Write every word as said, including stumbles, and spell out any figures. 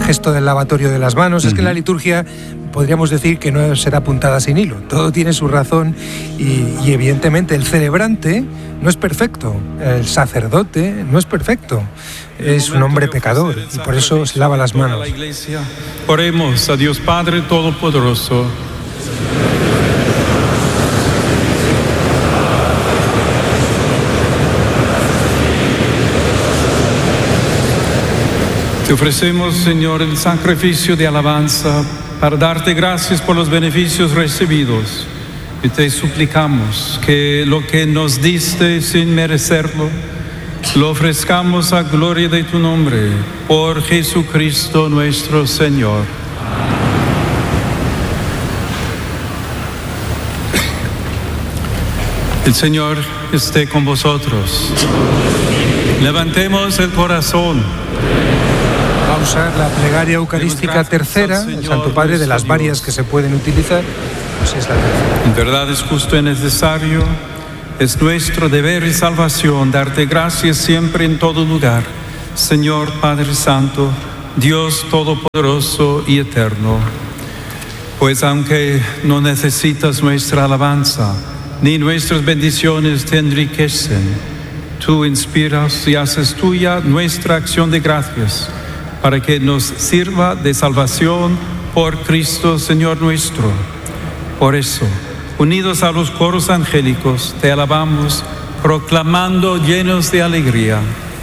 gesto del lavatorio de las manos. Uh-huh. Es que la liturgia podríamos decir que no será puntada sin hilo. Todo tiene su razón y, y evidentemente el celebrante no es perfecto, el sacerdote no es perfecto, es un hombre pecador y por eso se lava las manos. Oremos a Dios Padre Todopoderoso. Te ofrecemos, Señor, el sacrificio de alabanza para darte gracias por los beneficios recibidos. Y te suplicamos que lo que nos diste sin merecerlo, lo ofrezcamos a gloria de tu nombre, por Jesucristo nuestro Señor. El Señor esté con vosotros. Levantemos el corazón. Vamos a la plegaria eucarística tercera, el Santo Padre, de las varias que se pueden utilizar, pues es la tercera. En verdad es justo y necesario, es nuestro deber y salvación darte gracias siempre en todo lugar, Señor Padre Santo, Dios Todopoderoso y Eterno. Pues aunque no necesitas nuestra alabanza, ni nuestras bendiciones te enriquecen, tú inspiras y haces tuya nuestra acción de gracias, para que nos sirva de salvación por Cristo Señor nuestro. Por eso, unidos a los coros angélicos, te alabamos, proclamando llenos de alegría.